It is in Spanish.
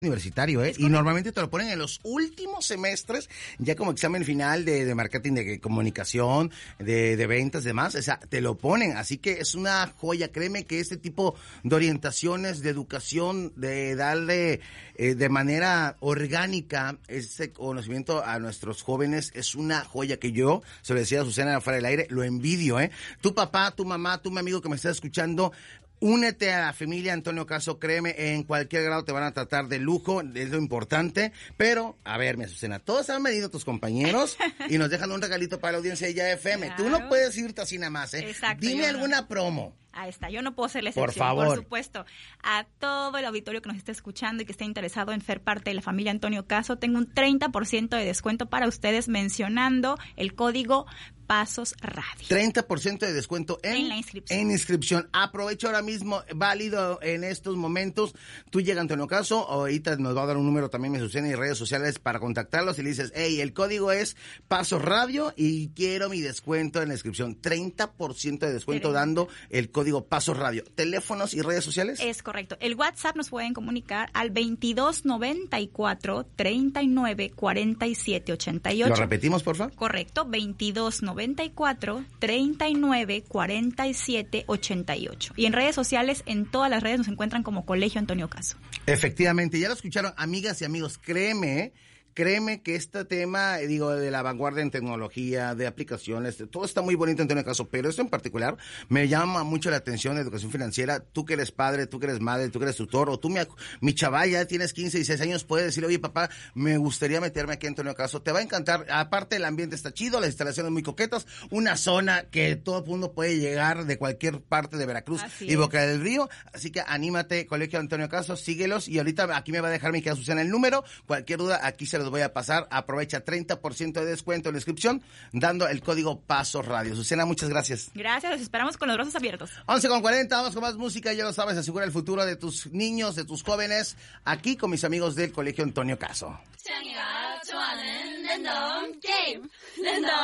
universitario, y normalmente te lo ponen en los últimos semestres, ya como examen final de marketing, de comunicación, de ventas, demás, o sea, te lo ponen, así que es una joya. Créeme que este tipo de orientaciones, de educación, de darle de manera orgánica ese conocimiento a nuestros jóvenes, es una joya que yo, se lo decía a Susana fuera del aire, lo envidio, Tu papá, tu mamá, tu amigo que me está escuchando, únete a la familia Antonio Caso, créeme, en cualquier grado te van a tratar de lujo, es lo importante. Pero, a ver, mi Azucena, todos han venido tus compañeros y nos dejan un regalito para la audiencia de Ya FM. Claro. Tú no puedes irte así nada más, Exacto, dime alguna promo. Ahí está, yo no puedo ser la excepción, por favor. Por supuesto. A todo el auditorio que nos esté escuchando y que esté interesado en ser parte de la familia Antonio Caso, tengo un 30% de descuento para ustedes mencionando el código Pasos Radio. 30% de descuento en la inscripción. En inscripción. Aprovecho ahora mismo, válido en estos momentos. Tú llega a Antonio Caso, ahorita nos va a dar un número también, me sucede en redes sociales para contactarlos y le dices, hey, el código es Pasos Radio y quiero mi descuento en la inscripción. 30% de descuento dando el código Pasos Radio. ¿Teléfonos y redes sociales? Es correcto. El WhatsApp nos pueden comunicar al 2294 39 47 88. ¿Lo repetimos, por favor? Correcto, 2294 39 47 88. Y en redes sociales, en todas las redes nos encuentran como Colegio Antonio Caso. Efectivamente, ya lo escucharon, amigas y amigos, créeme que este tema, de la vanguardia en tecnología, de aplicaciones, todo está muy bonito en Antonio Caso, pero esto en particular me llama mucho la atención de educación financiera. Tú que eres padre, tú que eres madre, tú que eres tutor, o tú, mi chaval, ya tienes 15, 16 años, puedes decir, oye, papá, me gustaría meterme aquí en Antonio Caso. Te va a encantar. Aparte, el ambiente está chido, las instalaciones muy coquetas, una zona que todo el mundo puede llegar de cualquier parte de Veracruz y Boca del Río. Así que anímate, Colegio Antonio Caso, síguelos, y ahorita aquí me va a dejar mi querida Susana el número. Cualquier duda, aquí se los voy a pasar. Aprovecha 30% de descuento en la inscripción dando el código Pasos Radio. Susana, muchas gracias. Gracias, los esperamos con los brazos abiertos. 11:40, vamos con más música. Ya lo sabes, asegura el futuro de tus niños, de tus jóvenes, aquí con mis amigos del Colegio Antonio Caso.